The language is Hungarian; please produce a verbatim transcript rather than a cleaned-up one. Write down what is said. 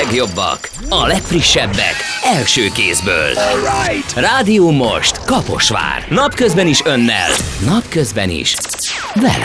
legjobbak, a legfrissebbek, első kézből. Rádió most Kaposvár. Napközben is önnel, napközben is veled.